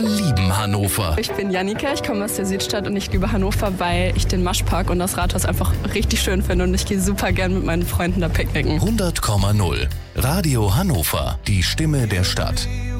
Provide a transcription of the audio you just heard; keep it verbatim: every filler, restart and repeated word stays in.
lieben Hannover. Ich bin Jannika, ich komme aus der Südstadt und ich liebe Hannover, weil ich den Maschpark und das Rathaus einfach richtig schön finde und ich gehe super gern mit meinen Freunden da picknicken. hundert Komma null. Radio Hannover, die Stimme der Stadt.